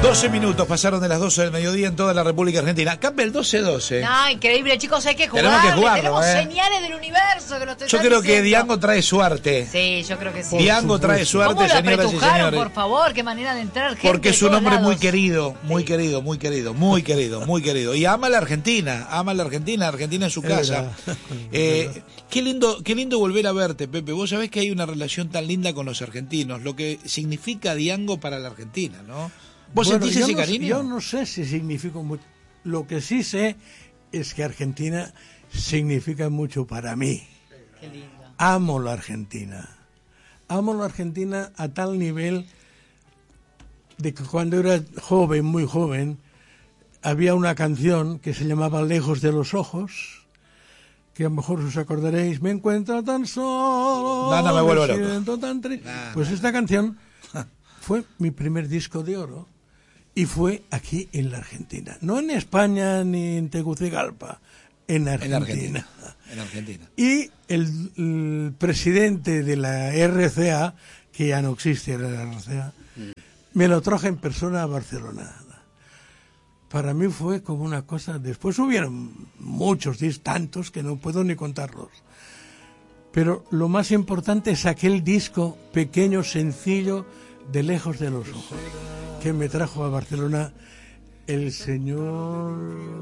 12 minutos pasaron de las 12 del mediodía en toda la República Argentina. Campbell 12-12. No, increíble, chicos, hay que jugar. Tenemos señales del universo que nos Yo creo que Diango trae suerte. Sí, yo creo que sí. Diango trae suerte, señoras y señores. Por favor, qué manera de entrar. Gente porque es un hombre lados. muy querido, muy querido, muy querido, muy querido, muy querido. Y ama a la Argentina, Argentina es su casa. Qué lindo volver a verte, Pepe. Vos sabés que hay una relación tan linda con los argentinos, lo que significa Diango para la Argentina, ¿no? ¿Vos sentís ese cariño? Yo no sé si significa mucho. Lo que sí sé es que Argentina significa mucho para mí. Qué lindo. Amo la Argentina. Amo la Argentina a tal nivel de que cuando era joven, muy joven, había una canción que se llamaba Lejos de los ojos, que a lo mejor os acordaréis, me encuentro tan solo, no me vuelvo me loco. siento tan triste. Pues esta canción fue mi primer disco de oro y fue aquí en la Argentina. No en España ni en Tegucigalpa, en Argentina. En Argentina. Y el presidente de la RCA, que ya no existe la RCA, me lo trajo en persona a Barcelona. Para mí fue como una cosa. Después hubieron muchos, tantos que no puedo ni contarlos. Pero lo más importante es aquel disco pequeño, sencillo, de Lejos de los ojos, que me trajo a Barcelona el señor...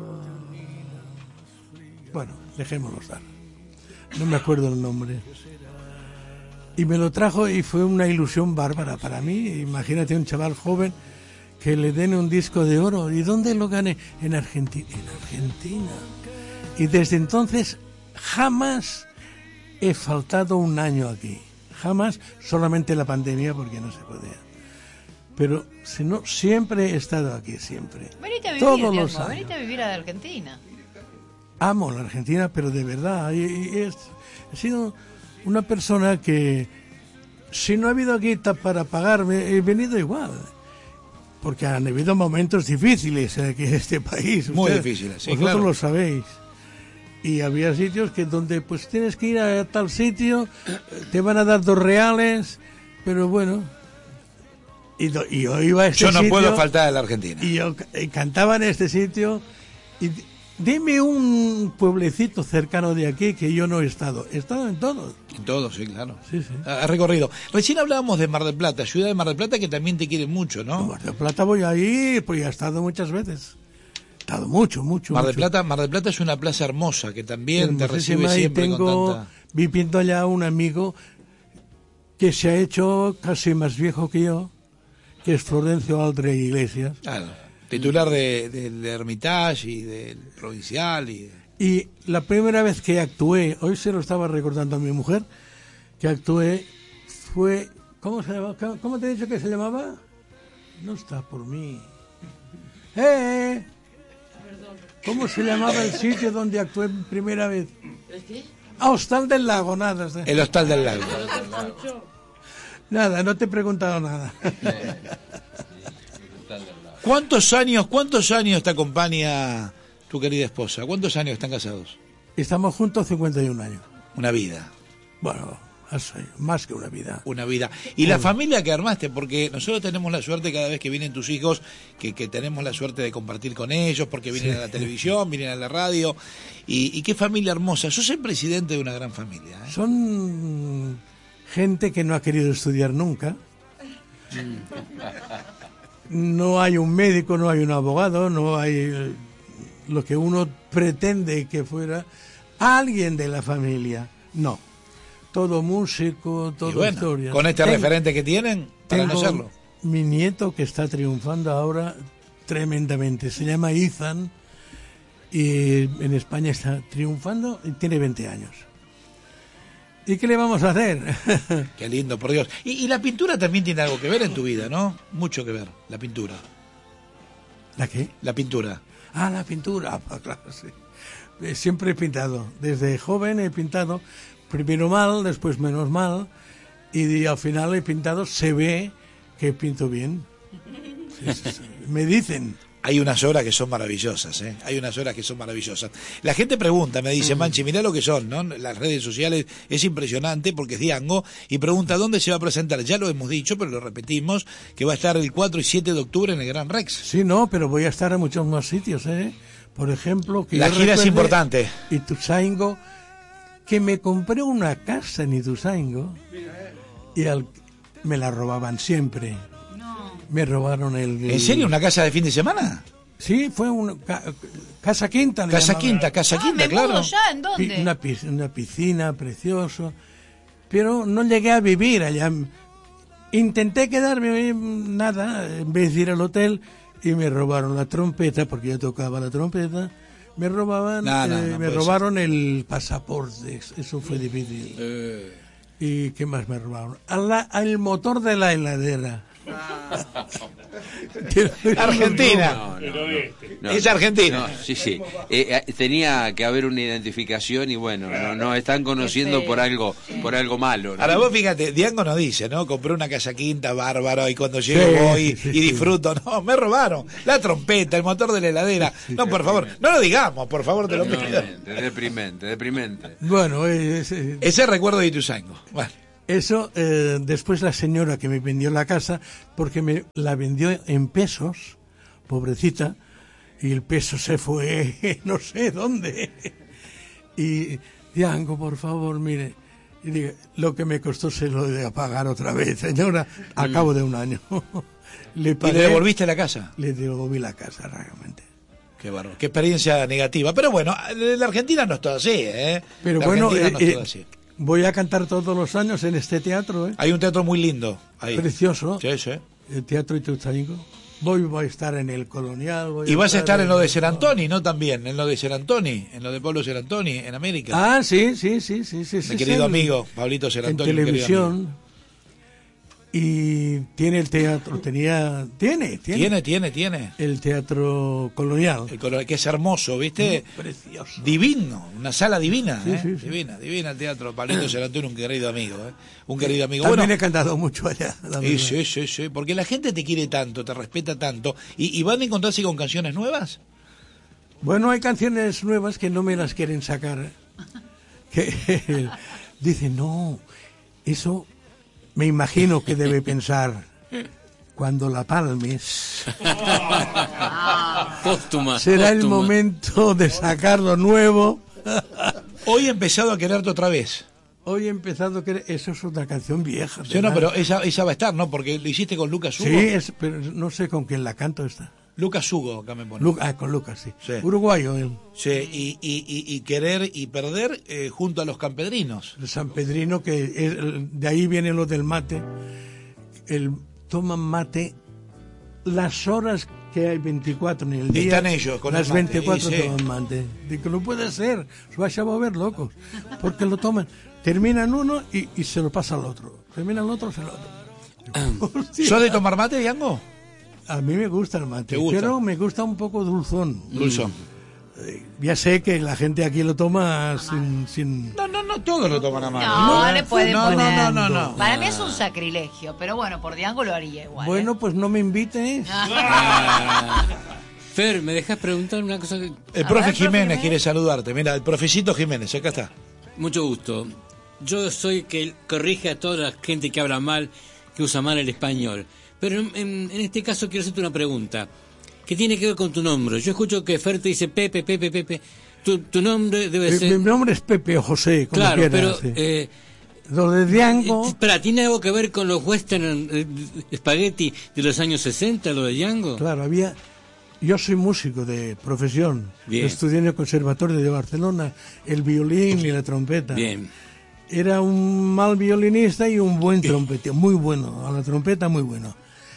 Bueno, dejémoslo estar. No me acuerdo el nombre. Y me lo trajo y fue una ilusión bárbara para mí. Imagínate un chaval joven que le den un disco de oro. ¿Y dónde lo gané? En Argentina. En Argentina. Y desde entonces jamás he faltado un año aquí. Jamás, solamente la pandemia porque no se podía. Pero si no, siempre he estado aquí, siempre. Venite a vivir, todos los años. venite a vivir a Argentina. Amo la Argentina, pero de verdad. He sido una persona que, si no ha habido aquí para pagarme, he venido igual. Porque han habido momentos difíciles aquí en este país. Muy difíciles, sí, vosotros claro. lo sabéis. Y había sitios que donde pues tienes que ir a tal sitio, te van a dar 2 reales, pero bueno. Y yo iba a este sitio. Yo no sitio, puedo faltar a la Argentina. Y yo cantaba en este sitio. Y dime un pueblecito cercano de aquí que yo no he estado. He estado en todos. En todos, sí, claro. Sí, sí. Ha recorrido. Recién hablábamos de Mar del Plata, ciudad de Mar del Plata que también te quiere mucho, ¿no? Mar del Plata voy ahí, pues ya he estado muchas veces. He estado mucho. Mar del Plata es una plaza hermosa que también te recibe y siempre con tanta... viviendo allá un amigo que se ha hecho casi más viejo que yo, que es Florencio Aldre Iglesias. Claro, titular del Hermitage y del Provincial. Y la primera vez que actué, hoy se lo estaba recordando a mi mujer, que actué fue... ¿Cómo se llama? ¿Cómo te he dicho que se llamaba? No está por mí. ¿Cómo se llamaba el sitio donde actué primera vez? Hostal del Lago, nada. El Hostal del Lago. Nada, no te he preguntado nada. ¿Cuántos años te acompaña tu querida esposa? ¿Cuántos años están casados? Estamos juntos 51 años. Una vida. Bueno, más que una vida. Una vida. Y la familia que armaste, porque nosotros tenemos la suerte cada vez que vienen tus hijos, que tenemos la suerte de compartir con ellos, porque vienen a la televisión, vienen a la radio. Y qué familia hermosa. Sos el presidente de una gran familia, ¿eh? Son gente que no ha querido estudiar nunca. No hay un médico, no hay un abogado, no hay lo que uno pretende que fuera alguien de la familia. No. Todo músico, todo bueno, historia. Con este referente que tienen, para no serlo. Mi nieto que está triunfando ahora tremendamente. Se llama Ethan y en España está triunfando y tiene 20 años. ¿Y qué le vamos a hacer? Qué lindo, por Dios. Y la pintura también tiene algo que ver en tu vida, ¿no? Mucho que ver, la pintura. ¿La qué? La pintura. Ah, la pintura. Claro, sí. Siempre he pintado. Desde joven he pintado. Primero mal, después menos mal. Y al final he pintado, se ve que pinto bien. Sí. Me dicen. Hay unas horas que son maravillosas, ¿eh? Hay unas horas que son maravillosas. La gente pregunta, me dice, Manchi, mirá lo que son, ¿no? Las redes sociales es impresionante porque es Diango, y pregunta dónde se va a presentar. Ya lo hemos dicho, pero lo repetimos, que va a estar el 4 y 7 de octubre en el Gran Rex. Sí, no, pero voy a estar en muchos más sitios, ¿eh? Por ejemplo, que la gira es importante. Ituzaingó, que me compré una casa en Ituzaingó y me la robaban siempre. Me robaron ¿En serio? ¿Una casa de fin de semana? Sí, fue una casa quinta. Casa quinta, ¿me claro. mudo ya? ¿En dónde? Una piscina preciosa, pero no llegué a vivir allá. Intenté quedarme, nada, en vez de ir al hotel, y me robaron la trompeta, porque yo tocaba la trompeta. Me robaban, me robaron el pasaporte, eso fue difícil. ¿Y qué más me robaron? Al motor de la heladera. Argentina. Es Argentina. Sí. Tenía que haber una identificación y bueno, nos están conociendo por algo malo, ¿no? Ahora vos fíjate, Diango nos dice, ¿no? Compré una casa quinta, bárbaro, y cuando llego voy y disfruto. No, me robaron la trompeta, el motor de la heladera. No, por favor, no lo digamos, por favor, te lo pido. Deprimente. Bueno, ese recuerdo de Ituzaingó. Bueno. Eso, después la señora que me vendió la casa, porque me la vendió en pesos, pobrecita, y el peso se fue no sé dónde. Y, Diango, por favor, mire, y digo, lo que me costó se lo de pagar otra vez, señora, a cabo de un año. ¿Y le devolviste la casa? Le devolví la casa, realmente. Qué barro, qué experiencia negativa. Pero bueno, la Argentina no es todo así, ¿eh? Pero la bueno, Argentina no es todo así. Voy a cantar todos los años en este teatro, ¿eh? Hay un teatro muy lindo ahí. Precioso. Sí. El Teatro Ituzaingó. Voy a estar en el Colonial. Y vas a estar en lo de Serantoni, ¿no? También, en lo de Serantoni, en lo de Pablo Serantoni, en América. Ah, sí. Mi querido amigo, Pablito Serantoni. En televisión. Y tiene el teatro, tiene el Teatro Colonial, que es hermoso, ¿viste? Precioso, divino, una sala divina, sí. divina el teatro. Pablito Serantoni, un querido amigo, un querido amigo. También he cantado mucho allá. Sí, porque la gente te quiere tanto, te respeta tanto, y van a encontrarse con canciones nuevas. Bueno, hay canciones nuevas que no me las quieren sacar, que dicen, no, eso me imagino que debe pensar cuando la palmes. Será el momento de sacar lo nuevo. Hoy he empezado a quererte otra vez. Hoy he empezado a querer. Eso es una canción vieja. Sí, no, pero esa va a estar, ¿no? Porque lo hiciste con Lucas Hugo. Sí, pero no sé con quién la canto esta. Lucas Hugo, acá me pone. Con Lucas, sí. Uruguayo él. Sí, y querer y perder junto a los campedrinos. El San Pedrino, de ahí viene lo del mate. Toman mate las horas que hay 24 en el día. Están ellos con las el mate. 24 toman mate. Digo, no puede ser, se vaya a volver locos. Porque lo toman, terminan uno y se lo pasa al otro. Termina el otro, se lo otro. ¿Sos de tomar mate, Diango? A mí me gusta el mate, pero me gusta un poco dulzón. Ya sé que la gente aquí lo toma sin... No, todos lo toman a mano. No le pueden poner. No. Para mí es un sacrilegio, pero bueno, por Diango lo haría igual. Bueno, pues no me invites. Fer, ¿me dejas preguntar una cosa? El profe Jiménez quiere saludarte. Mira, el profecito Jiménez, acá está. Mucho gusto. Yo soy que corrige a toda la gente que habla mal, que usa mal el español. Pero en este caso quiero hacerte una pregunta que tiene que ver con tu nombre. Yo escucho que Fer te dice Pepe. Tu nombre debe ser... Mi nombre es Pepe o José, como claro, quieras. Pero sí. Lo de Diango... Espera, ¿tiene algo que ver con los western spaghetti de los años 60, lo de Diango? Claro, yo soy músico de profesión. Bien. Estudié en el Conservatorio de Barcelona el violín y la trompeta. Bien. Era un mal violinista y un buen trompetista, muy bueno, a la trompeta muy bueno.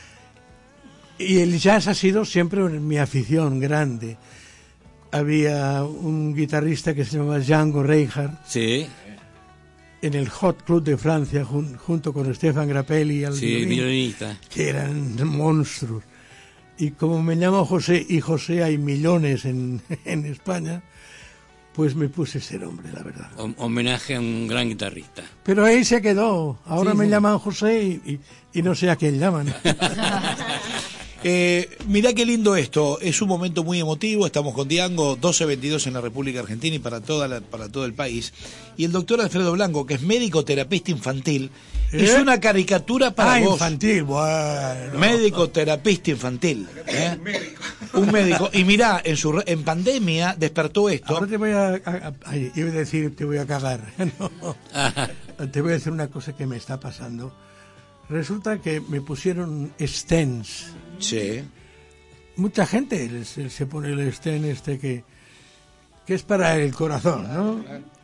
Y el jazz ha sido siempre mi afición grande. Había un guitarrista que se llamaba Django Reinhardt. Sí. En el Hot Club de Francia, junto con Stefan Grappelli, violinista, que eran monstruos. Y como me llamo José, y José hay millones en España, pues me puse ese nombre, la verdad. Homenaje a un gran guitarrista. Pero ahí se quedó. Ahora me llaman José y no sé a quién llaman. Mirá qué lindo esto, es un momento muy emotivo, estamos con Diango, 12:22 en la República Argentina y para todo el país. Y el doctor Alfredo Blanco, que es médico terapista infantil, hizo una caricatura para vos. Infantil, bueno. Médico terapista infantil. Un médico. Y mirá, en pandemia despertó esto. Ahora te voy iba a decir, te voy a cagar. No. Te voy a decir una cosa que me está pasando. Resulta que me pusieron stents. Sí. Mucha gente se pone el stent que es para el corazón, ¿no?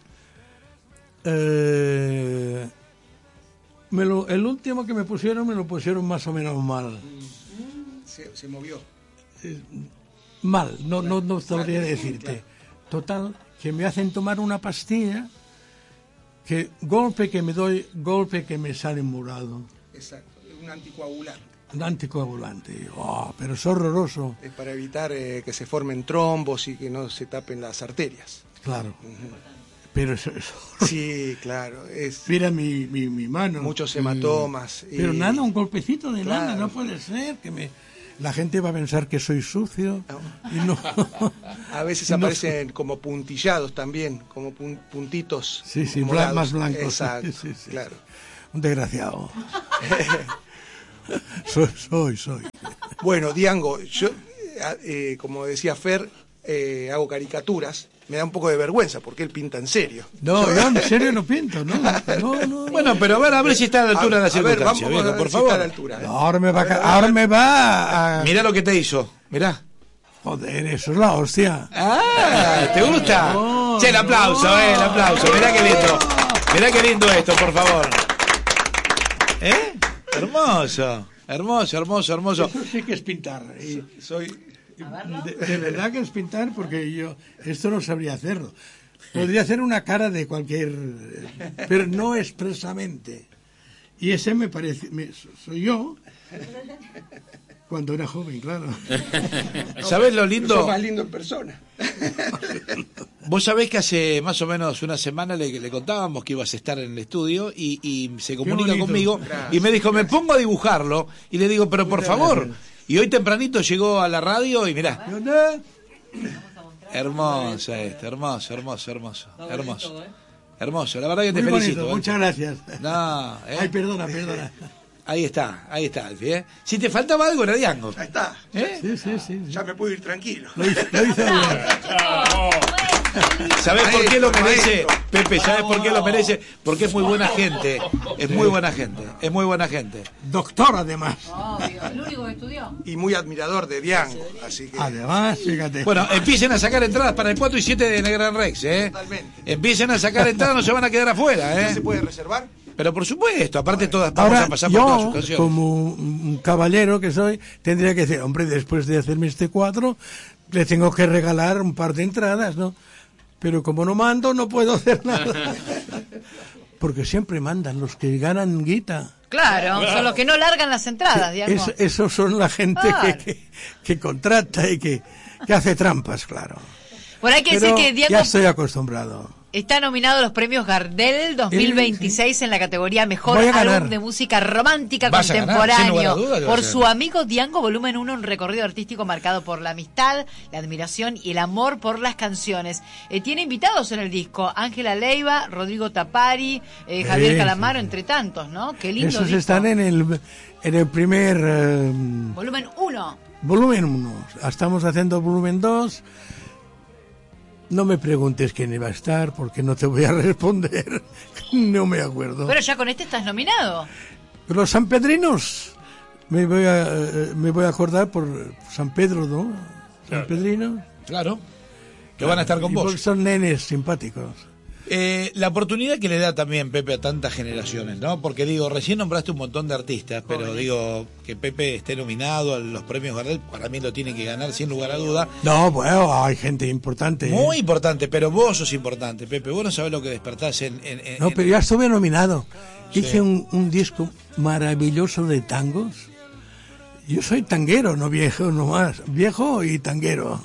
El último que me lo pusieron más o menos mal. Se movió. Mal, no sabría decirte. Total, que me hacen tomar una pastilla que golpe que me doy, golpe que me sale morado. Exacto, es un anticoagulante. Un anticoagulante, pero es horroroso. Es para evitar que se formen trombos y que no se tapen las arterias. Claro. Pero eso sí, claro. Mira mi mano. Muchos hematomas. Pero nada, un golpecito de claro. nada, no puede ser. La gente va a pensar que soy sucio. Y no. A veces aparecen como puntillados también, como puntitos. Sí, más blancos. Exacto, sí. Claro. Un desgraciado. soy. Bueno, Diango, yo, como decía Fer, hago caricaturas. Me da un poco de vergüenza porque él pinta en serio. No, yo en serio no pinto, no. Bueno, pero a ver si está a la altura de la circunstancia, vamos viejo, por favor. Si está a la altura, No, ahora me va a... Mirá lo que te hizo, mirá. Joder, eso es la hostia. ¿Te gusta? No, el aplauso, el aplauso. Mirá qué lindo. Mirá qué lindo esto, por favor. Hermoso. Eso sí que es pintar. De verdad que es pintar, porque yo esto no sabría hacerlo. Podría hacer una cara de cualquier, pero no expresamente. Y ese me parece, soy yo cuando era joven, claro. ¿Sabés lo lindo? Sos más lindo en persona. Vos sabés que hace más o menos una semana le contábamos que ibas a estar en el estudio y se comunica conmigo. Gracias. Y me dijo, me pongo a dibujarlo. Y le digo, pero por favor. Y hoy tempranito llegó a la radio y mirá. Hermoso esto, hermoso. Hermoso, la verdad que te muy felicito. Bonito, muchas gracias. No, Ay, perdona. Ahí está, Alfie, Si te faltaba algo era Diango. Ahí está. Sí. Ya me puedo ir tranquilo. Lo hice bien. ¿Sabés por qué lo merece, Pepe? ¿Sabés por qué lo merece? Porque es muy buena gente. Es muy buena gente. Doctor, además. Obvio, el único que estudió. Y muy admirador de Diango, así que... Además, fíjate. Bueno, empiecen a sacar entradas para el 4 y 7 de Gran Rex, Totalmente. Empiecen a sacar entradas, no se van a quedar afuera, ¿Se puede reservar? Pero por supuesto, aparte todas vamos ahora, a pasar por todas sus canciones. Yo, como un caballero que soy, tendría que decir, hombre, después de hacerme este cuadro, le tengo que regalar un par de entradas, ¿no? Pero como no mando, no puedo hacer nada. Porque siempre mandan los que ganan guita. Claro, son los que no largan las entradas, Diango. Esos son la gente que contrata y que hace trampas, claro. Bueno, hay que decir que Diango ya estoy acostumbrado. está nominado a los premios Gardel 2026 en la categoría Mejor Álbum de Música Romántica Contemporáneo por su amigo Diango, volumen 1, un recorrido artístico marcado por la amistad, la admiración y el amor por las canciones. Tiene invitados en el disco, Ángela Leiva, Rodrigo Tapari, Javier Calamaro, entre tantos, ¿no? Qué lindo esos disco. están en el primer... volumen 1. Volumen 1. Estamos haciendo volumen 2. No me preguntes quién iba a estar, porque no te voy a responder. No me acuerdo. Pero ya con este estás nominado. Los sanpedrinos. Me voy a acordar por San Pedro, ¿no? San Pedrino. Claro. Que van a estar con vos. Son nenes simpáticos. La oportunidad que le da también Pepe a tantas generaciones, ¿no? Porque digo, recién nombraste un montón de artistas, pero digo, que Pepe esté nominado a los premios Gardel, para mí lo tiene que ganar sin lugar a duda. No, bueno, hay gente importante. Muy importante, pero vos sos importante, Pepe. Vos no sabés lo que despertás No, pero ya estuve nominado. Hice un disco maravilloso de tangos. Yo soy tanguero, no viejo nomás. Viejo y tanguero.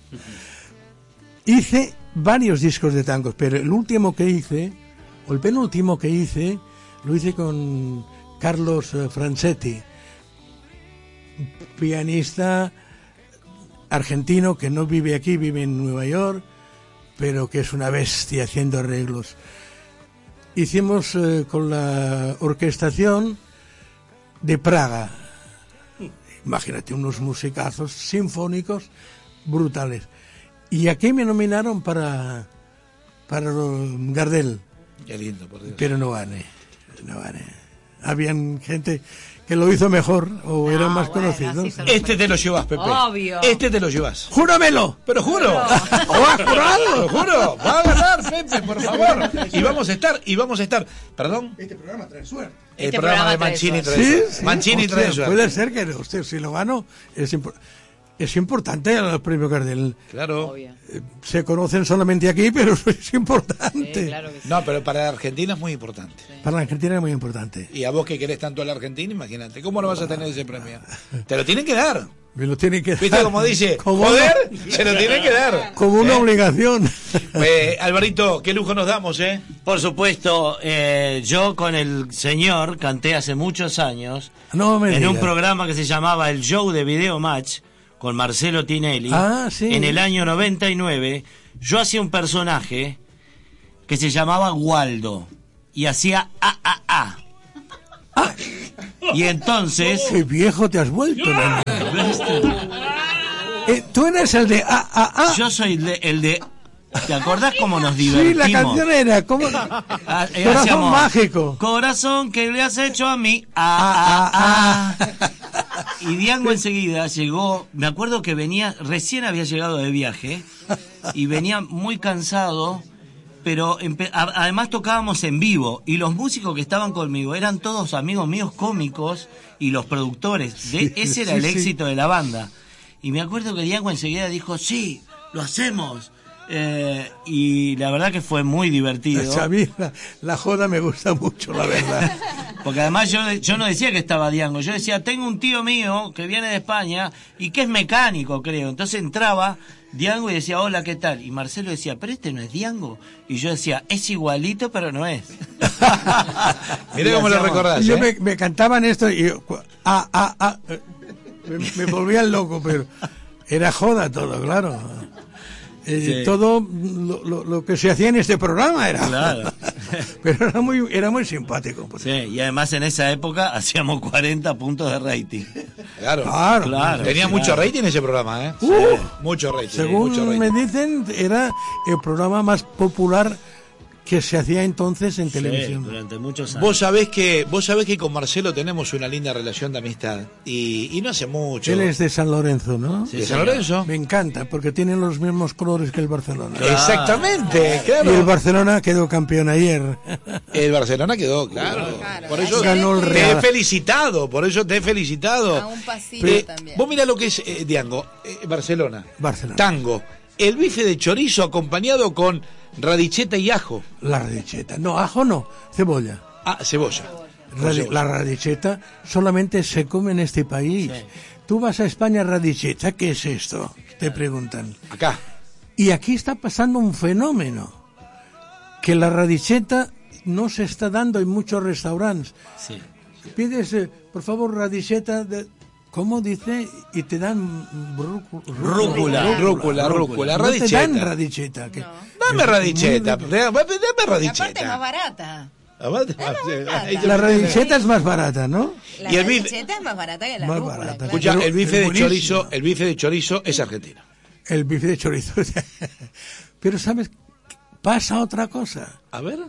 Hice varios discos de tangos, pero el último que hice, o el penúltimo que hice, lo hice con Carlos Franchetti. pianista argentino que no vive aquí, vive en Nueva York, pero que es una bestia haciendo arreglos. Hicimos con la orquestación de Praga, imagínate, unos musicazos sinfónicos brutales. Y aquí me nominaron para Gardel. Qué lindo, por Dios. Pero no gané. Habían gente que lo hizo mejor o eran más conocidos. Este te lo llevas, Pepe. Obvio. Este te lo llevas. ¡Júramelo! Pero juro. ¿O has jurado? Lo juro. Va a ganar, Pepe, por favor. Y vamos a estar. ¿Perdón? Este programa trae suerte. El programa de Mancini trae Sí, suerte. sí. Mancini trae Hostia, suerte. puede ser que usted, si lo gano, es importante el premio Gardel. Claro. Obvio. Se conocen solamente aquí, pero es importante. Sí, claro que sí. No, pero para Argentina es muy importante. Para la Argentina es muy importante. Y a vos que querés tanto a la Argentina, imagínate, ¿cómo no vas a tener ese premio? Te lo tienen que dar. Me lo tienen que ¿Viste dar. cómo dice? Como Joder, se lo tienen que dar. Como una obligación. Alvarito, qué lujo nos damos, ¿eh? Por supuesto, yo con el señor canté hace muchos años No me en un digas. programa que se llamaba El Show de Video Match con Marcelo Tinelli. Ah, sí. En el año 99, yo hacía un personaje que se llamaba Waldo y hacía A. Y entonces... Qué viejo te has vuelto, nena. Tú eres el de A. Yo soy el de... ¿Te acordás cómo nos divertimos? Sí, la canción era como Corazón hacíamos, mágico. Corazón que le has hecho a mí. Y Diango enseguida llegó, me acuerdo que recién había llegado de viaje y venía muy cansado, pero además tocábamos en vivo y los músicos que estaban conmigo eran todos amigos míos cómicos y los productores. Ese era el éxito de la banda. Y me acuerdo que Diango enseguida dijo, sí, lo hacemos. Y la verdad que fue muy divertido. A mí la joda me gusta mucho, la verdad. Porque además yo no decía que estaba Diango, yo decía, tengo un tío mío que viene de España y que es mecánico, creo. Entonces entraba Diango y decía, hola, ¿qué tal? Y Marcelo decía, pero este no es Diango. Y yo decía, es igualito, pero no es. Mirá cómo lo recordás. Yo me cantaban esto y me volvían loco, pero era joda todo, claro. Sí. Todo lo que se hacía en este programa era Claro. pero era muy simpático. Sí, y además en esa época hacíamos 40 puntos de rating. Claro. Claro. Tenía claro. mucho rating ese programa, ¿eh? Mucho rating. Según mucho rating. me dicen, era el programa más popular que se hacía entonces en televisión. Durante muchos años. Vos sabés que con Marcelo tenemos una linda relación de amistad y no hace mucho. Él es de San Lorenzo, ¿no? ¿De San Lorenzo? Me encanta, porque tienen los mismos colores que el Barcelona. Exactamente, Y claro. el Barcelona quedó campeón ayer. El Barcelona quedó, claro. Por eso Ganó el te Real. he felicitado, A un pasito también. Vos mirá lo que es Diango, Barcelona. Barcelona. Tango. El bife de chorizo acompañado con radicheta y ajo. La radicheta. No, ajo no, cebolla. Ah, cebolla. La radicheta solamente se come en este país. Tú vas a España, radicheta, ¿qué es esto? Te preguntan. Acá. Y aquí está pasando un fenómeno, que la radicheta no se está dando en muchos restaurantes. Sí. Pides, por favor, radicheta de... ¿Cómo dice? Y te dan Rúcula. No te dan Radicheta. radicheta. que- Dame radicheta. Dame Aparte es radicheta. más barata. La radicheta es más barata, ¿no? La Y el bife- radicheta es más barata que la Más rúcula, barata. claro. Escucha, Pero el bife es de buenísimo. chorizo, el bife de chorizo es argentino. El bife de chorizo. Pero, ¿sabes? Pasa otra cosa. A ver.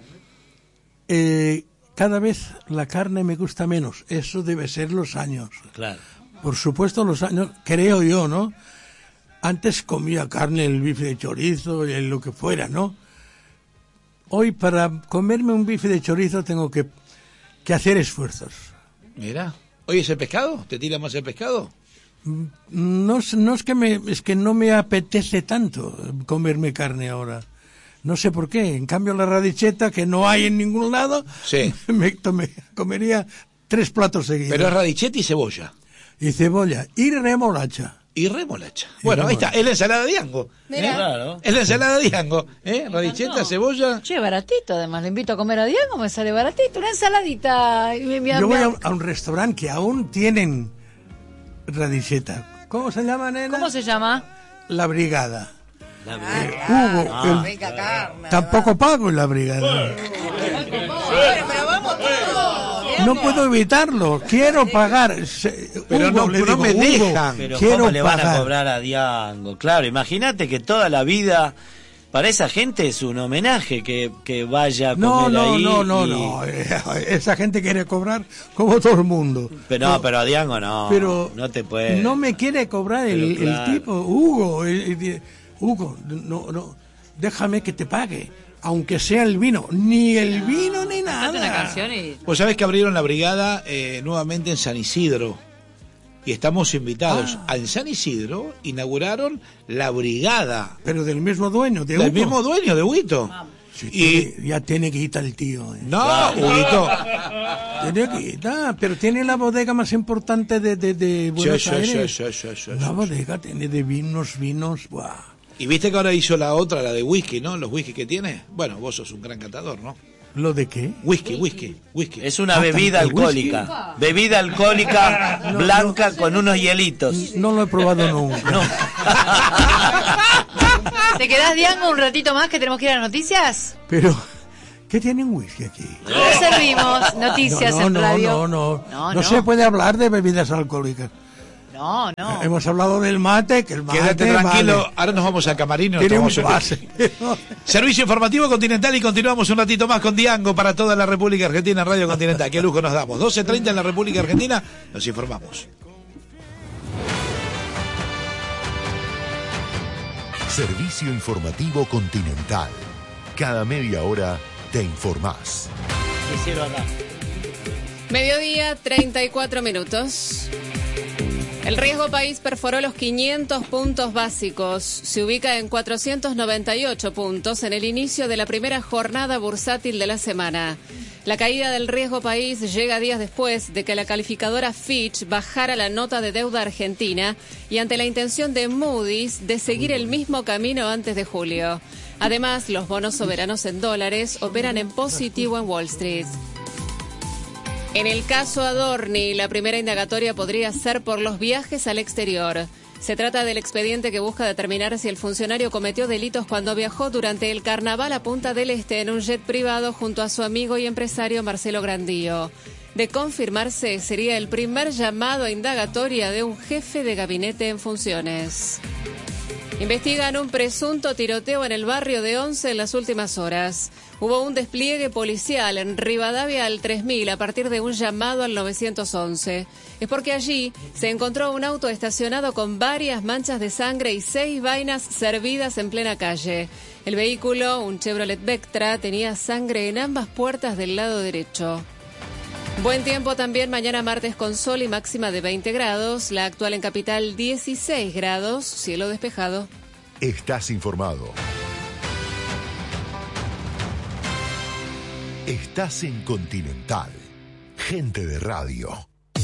Cada vez la carne me gusta menos. Eso debe ser los años. Claro. Por supuesto, los años, creo yo, ¿no? Antes comía carne, el bife de chorizo, lo que fuera, ¿no? Hoy, para comerme un bife de chorizo, tengo que hacer esfuerzos. Mira. Oye, ¿ese pescado? ¿Te tira más el pescado? No es que no me apetece tanto comerme carne ahora. No sé por qué. En cambio, la radicheta, que no hay en ningún lado, Sí. comería 3 platos seguidos. Pero es radicheta y cebolla. Y cebolla, y remolacha. Y remolacha. Bueno, ahí está. Es la ensalada de Diango. Mira. Claro. Es la ensalada de Diango. Radicheta, cebolla. Che, baratito, además, le invito a comer a Diego, me sale baratito, una ensaladita. Yo voy a un restaurante que aún tienen Radiceta. ¿Cómo se llama, nena? ¿Cómo se llama? La Brigada. Hugo, rica carne, tampoco pago en la Brigada. Pero vamos todos. No puedo evitarlo, quiero pagar. Pero Hugo, no me dejan. Pero quiero ¿cómo le van pagar. a cobrar a Diango? Claro, imagínate que toda la vida para esa gente es un homenaje que vaya a comer ahí. No. Esa gente quiere cobrar como todo el mundo. Pero a Diango no te puede. No me quiere cobrar el tipo, Hugo. Hugo, no, déjame que te pague, aunque sea el vino, ni el vino ni nada. Una canción y... Pues sabes que abrieron la Brigada nuevamente en San Isidro y estamos invitados. En San Isidro inauguraron la Brigada. Pero del mismo dueño, de Hugo. Del mismo dueño, de Huito. Sí, ya tiene que quitar el tío. No, Huguito. Tiene que quitar, pero tiene la bodega más importante de Buenos Aires. La bodega tiene de vinos, ¡buah! Y viste que ahora hizo la otra, la de whisky, ¿no? Los whisky que tiene. Bueno, vos sos un gran catador, ¿no? ¿Lo de qué? Whisky. Es una bebida alcohólica. Bebida alcohólica blanca con unos hielitos. No lo he probado nunca. No. ¿Te quedás, Diango, un ratito más que tenemos que ir a las noticias? Pero, ¿qué tienen whisky aquí? No servimos noticias en radio. No se puede hablar de bebidas alcohólicas. No. Hemos hablado del mate, que el mate... Quédate tranquilo, vale. Ahora nos vamos al camarín. Tiene un base. Servicio informativo Continental y continuamos un ratito más con Diango para toda la República Argentina en Radio Continental. Qué lujo nos damos. 12:30 en la República Argentina, nos informamos. Servicio informativo Continental. Cada media hora te informás. Mediodía, 34 minutos. El riesgo país perforó los 500 puntos básicos. Se ubica en 498 puntos en el inicio de la primera jornada bursátil de la semana. La caída del riesgo país llega días después de que la calificadora Fitch bajara la nota de deuda argentina y ante la intención de Moody's de seguir el mismo camino antes de julio. Además, los bonos soberanos en dólares operan en positivo en Wall Street. En el caso Adorni, la primera indagatoria podría ser por los viajes al exterior. Se trata del expediente que busca determinar si el funcionario cometió delitos cuando viajó durante el carnaval a Punta del Este en un jet privado junto a su amigo y empresario Marcelo Grandío. De confirmarse, sería el primer llamado a indagatoria de un jefe de gabinete en funciones. Investigan un presunto tiroteo en el barrio de Once en las últimas horas. Hubo un despliegue policial en Rivadavia al 3000 a partir de un llamado al 911. Es porque allí se encontró un auto estacionado con varias manchas de sangre y 6 vainas servidas en plena calle. El vehículo, un Chevrolet Vectra, tenía sangre en ambas puertas del lado derecho. Buen tiempo también mañana martes con sol y máxima de 20 grados. La actual en Capital 16 grados, cielo despejado. Estás informado. Estás en Continental. Gente de radio.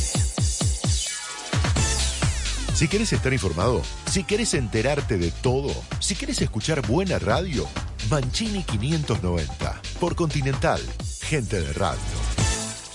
Si querés estar informado, si querés enterarte de todo, si querés escuchar buena radio, Mancini 590. Por Continental. Gente de radio.